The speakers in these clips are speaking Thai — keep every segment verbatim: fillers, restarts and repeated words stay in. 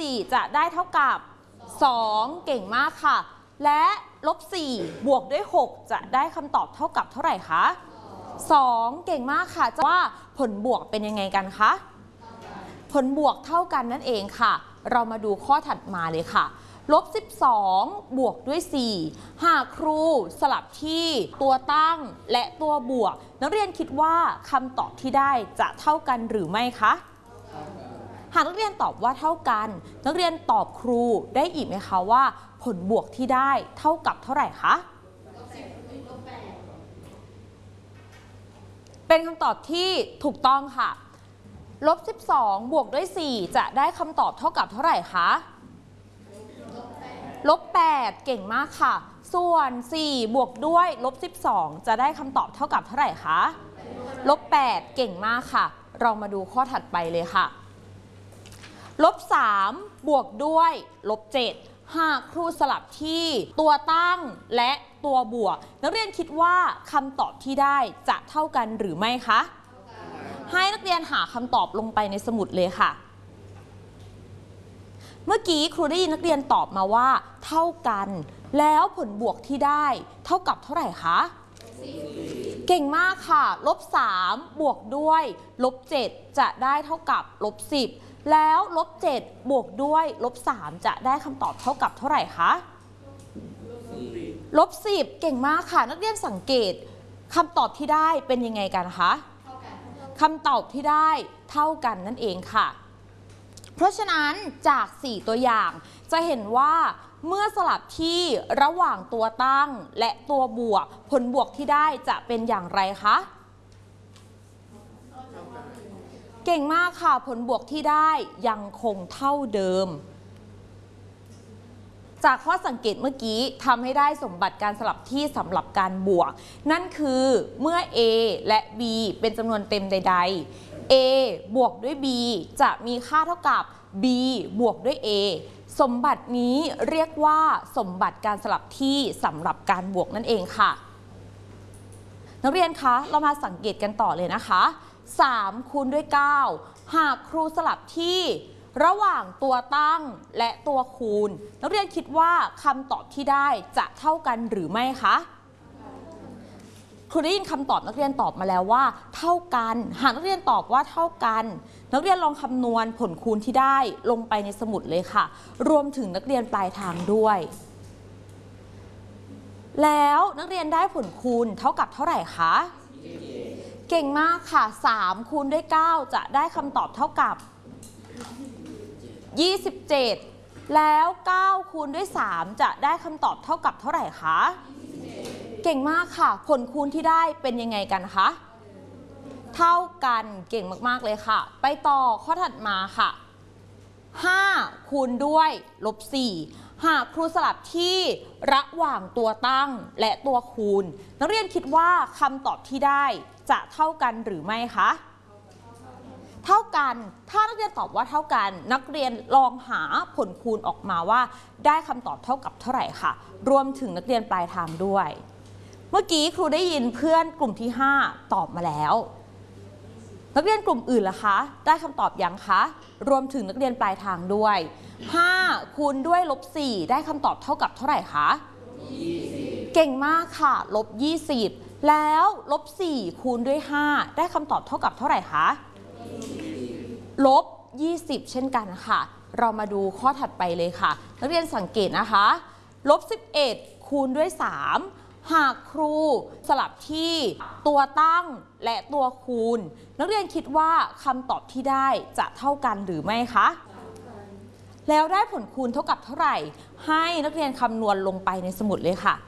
สี่จะได้เท่ากับสองเก่งมากค่ะและลบสี่บวกด้วยหกจะได้คำตอบเท่ากับเท่าไหร่คะสองเก่งมากค่ะจะว่าผลบวกเป็นยังไงกันคะผลบวกเท่ากันนั่นเองค่ะเรามาดูข้อถัดมาเลยค่ะลบสิบสองบวกด้วยสี่หากครูสลับที่ตัวตั้งและตัวบวกนักเรียนคิดว่าคำตอบที่ได้จะเท่ากันหรือไม่คะหากนักเรียนตอบว่าเท่ากันนักเรียนตอบครูได้อีกไหมคะว่าผลบวกที่ได้เท่ากับเท่าไหร่คะเป็นคำตอบที่ถูกต้องค่ะลบสิบสองบวกด้วยสี่จะได้คำตอบเท่ากับเท่าไหร่คะลบแปดเก่งมากค่ะส่วนสี่บวกด้วยลบสิบสองจะได้คำตอบเท่ากับเท่าไหร่คะลบแปดเก่งมากค่ะเรามาดูข้อถัดไปเลยค่ะลบสามบวกด้วยลบเจ็ดหากครูสลับที่ตัวตั้งและตัวบวกนักเรียนคิดว่าคำตอบที่ได้จะเท่ากันหรือไม่คะให้นักเรียนหาคำตอบลงไปในสมุดเลยค่ะเมื่อกี้ครูได้ยินนักเรียนตอบมาว่าเท่ากันแล้วผลบวกที่ได้เท่ากับเท่าไหร่คะเก่งมากค่ะลบสามบวกด้วยลบเจ็ดจะได้เท่ากับลบสิบแล้วลบเจ็ดบวกด้วยลบสามจะได้คำตอบเท่ากับเท่าไหร่คะลบสิบเก่งมากค่ะนักเรียนสังเกตคำตอบที่ได้เป็นยังไงกันคะคำตอบที่ได้เท่ากันนั่นเองค่ะเพราะฉะนั้นจากสี่ตัวอย่างจะเห็นว่าเมื่อสลับที่ระหว่างตัวตั้งและตัวบวกผลบวกที่ได้จะเป็นอย่างไรคะเก่งมากค่ะผลบวกที่ได้ยังคงเท่าเดิมจากข้อสังเกตเมื่อกี้ทำให้ได้สมบัติการสลับที่สำหรับการบวกนั่นคือเมื่อ A และ B เป็นจำนวนเต็มใดๆ A บวกด้วย B จะมีค่าเท่ากับ B บวกด้วย A สมบัตินี้เรียกว่าสมบัติการสลับที่สำหรับการบวกนั่นเองค่ะนักเรียนคะเรามาสังเกตกันต่อเลยนะคะสามคูณด้วยเก้าหากครูสลับที่ระหว่างตัวตั้งและตัวคูณนักเรียนคิดว่าคำตอบที่ได้จะเท่ากันหรือไม่คะครูได้ยินคำตอบนักเรียนตอบมาแล้วว่าเท่ากันหากนักเรียนตอบว่าเท่ากันนักเรียนลองคำนวณผลคูณที่ได้ลงไปในสมุดเลยค่ะรวมถึงนักเรียนปลายทางด้วยแล้วนักเรียนได้ผลคูณเท่ากับเท่าไหร่คะเก่งมากค่ะสามคูณด้วยเก้าจะได้คำตอบเท่ากับยี่สิบเจ็ดแล้วเก้าคูณด้วยสามจะได้คำตอบเท่ากับเท่าไหร่คะเก่งมากค่ะผลคูณที่ได้เป็นยังไงกันคะเท่ากันเก่งมากๆเลยค่ะไปต่อข้อถัดมาค่ะห้าคูณด้วยลบสี่หากครูสลับที่ระหว่างตัวตั้งและตัวคูณนักเรียนคิดว่าคำตอบที่ได้จะเท่ากันหรือไม่คะเท่ากันถ้านักเรียนตอบว่าเท่ากันนักเรียนลองหาผลคูณออกมาว่าได้คำตอบเท่ากับเท่าไหร่ค่ะรวมถึงนักเรียนปลายทางด้วยเมื่อกี้ครูได้ยินเพื่อนกลุ่มที่ห้าตอบมาแล้วนักเรียนกลุ่มอื่นล่ะคะได้คำตอบยังคะรวมถึงนักเรียนปลายทางด้วยห้าคูณด้วยลบสี่ได้คำตอบเท่ากับเท่าไหร่คะเก่งมากค่ะลบยี่สิบแล้วลบสี่คูณด้วยห้าได้คำตอบเท่ากับเท่าไหร่คะลบยี่สิบเช่นกันค่ะเรามาดูข้อถัดไปเลยค่ะนักเรียนสังเกตนะคะลบสิบเอ็ดคูณด้วยสามหากครูสลับที่ตัวตั้งและตัวคูณนักเรียนคิดว่าคำตอบที่ได้จะเท่ากันหรือไม่คะแล้วได้ผลคูณเท่ากับเท่าไหร่ให้นักเรียนคำนวณลงไปในสมุดเลยค่ะ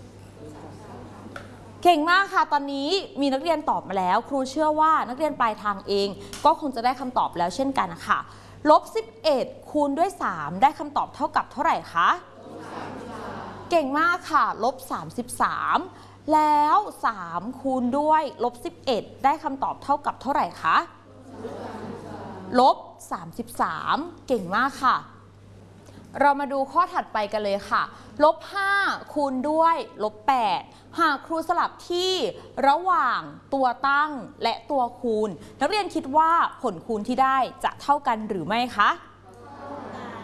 เก่งมากค่ะตอนนี้มีนักเรียนตอบมาแล้วครูเชื่อว่านักเรียนปลายทางเองก็คงจะได้คำตอบแล้วเช่นกันค่ะลบสิบเอ็ดคูณด้วยสามได้คำตอบเท่ากับเท่าไหร่คะเก่งมากค่ะลบสามสิบสามแล้วสามคูณด้วยลบสิบเอ็ดได้คำตอบเท่ากับเท่าไหร่คะลบสามสิบสามเก่งมากค่ะเรามาดูข้อถัดไปกันเลยค่ะลบห้าคูณด้วยลบแปดหากครูสลับที่ระหว่างตัวตั้งและตัวคูณนักเรียนคิดว่าผลคูณที่ได้จะเท่ากันหรือไม่คะ